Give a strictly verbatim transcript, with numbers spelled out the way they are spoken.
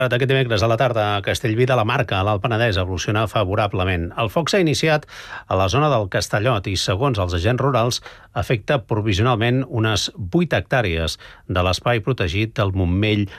D'aquest dimecres a la tarda a Castellví de la Marca, a l'Alt Penedès, evoluciona favorablement. El foc s'ha iniciat a la zona del Castellot i, segons els agents rurals, afecta provisionalment unes vuit hectàrees de l'espai protegit del Montmell